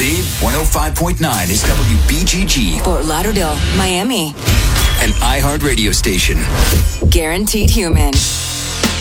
Babe 105.9 is WBGG, Fort Lauderdale, Miami. an iHeart radio station. Guaranteed Human.